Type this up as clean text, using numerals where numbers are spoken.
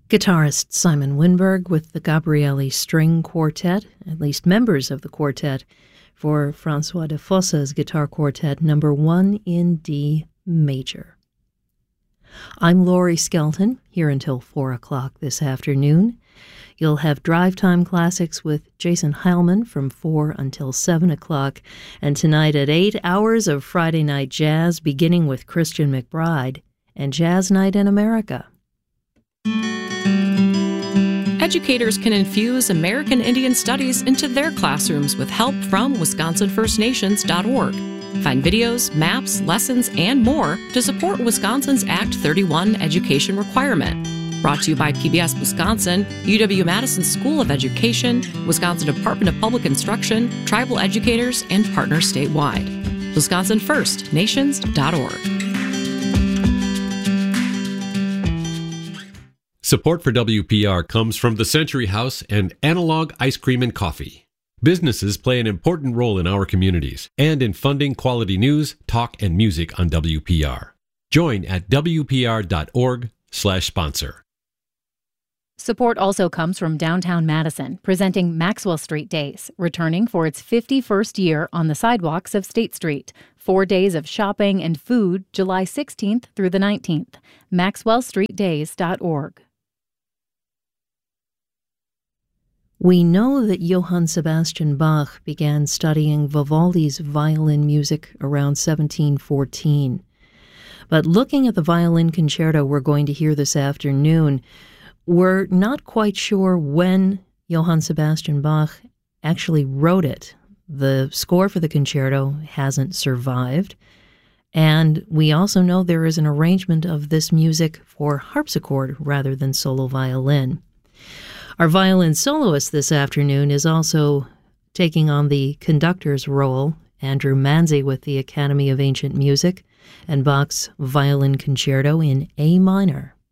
Guitarist Simon Winberg with the Gabrieli String Quartet, at least members of the quartet, for François de Fossa's Guitar Quartet No. 1 in D major. I'm Laurie Skelton, here until 4 o'clock this afternoon. You'll have Drive Time Classics with Jason Heilman from 4 until 7 o'clock, and tonight at 8 hours of Friday Night Jazz, beginning with Christian McBride and Jazz Night in America. Educators can infuse American Indian Studies into their classrooms with help from WisconsinFirstNations.org. Find videos, maps, lessons, and more to support Wisconsin's Act 31 education requirement. Brought to you by PBS Wisconsin, UW-Madison School of Education, Wisconsin Department of Public Instruction, tribal educators, and partners statewide. WisconsinFirstNations.org. Support for WPR comes from the Century House and Analog Ice Cream and Coffee. Businesses play an important role in our communities and in funding quality news, talk, and music on WPR. Join at WPR.org/sponsor. Support also comes from Downtown Madison, presenting Maxwell Street Days, returning for its 51st year on the sidewalks of State Street. 4 days of shopping and food, July 16th through the 19th. MaxwellStreetDays.org. We know that Johann Sebastian Bach began studying Vivaldi's violin music around 1714. But looking at the violin concerto we're going to hear this afternoon, we're not quite sure when Johann Sebastian Bach actually wrote it. The score for the concerto hasn't survived. And we also know there is an arrangement of this music for harpsichord rather than solo violin. Our violin soloist this afternoon is also taking on the conductor's role, Andrew Manzi with the Academy of Ancient Music and Bach's Violin Concerto in A minor.